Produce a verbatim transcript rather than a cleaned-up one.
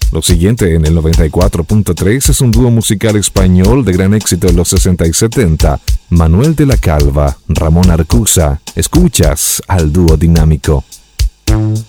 Lo siguiente en el noventa y cuatro punto tres es un dúo musical español de gran éxito en los sesenta y setenta. Manuel de la Calva, Ramón Arcusa. Escuchas al dúo dinámico.